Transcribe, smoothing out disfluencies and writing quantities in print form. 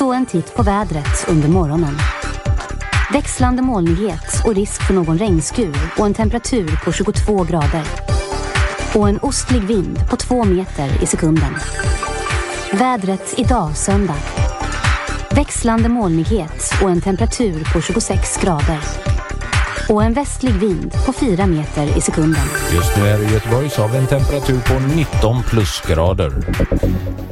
Så en titt på vädret under morgonen. Växlande molnighet och risk för någon regnskur och en temperatur på 22 grader. Och en ostlig vind på 2 meter i sekunden. Vädret idag söndag. Växlande molnighet och en temperatur på 26 grader. Och en västlig vind på 4 meter i sekunden. Just nu är det i Göteborg så har vi en temperatur på 19 plusgrader.